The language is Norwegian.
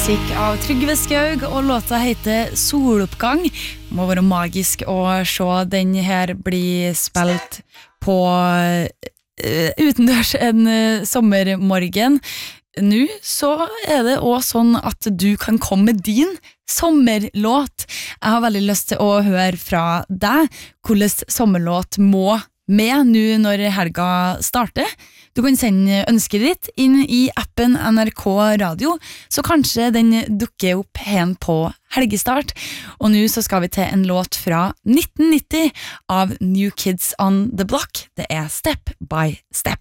musikk av Trygve Skaug, og låta heter Soloppgang. Må være magisk å se den her bli spilt på utendørs en sommermorgen. Nå så det også sånn at du kan komme med din sommerlåt. Jeg har veldig lyst til å høre fra deg hvordan sommerlåt må med nå når helga starter. Du kan sende ønsket ditt inn i appen NRK Radio, så kanskje den dukker opp hen på helgestart. Og nå så skal vi til en låt fra 1990 av New Kids on the Block. Det Step by Step.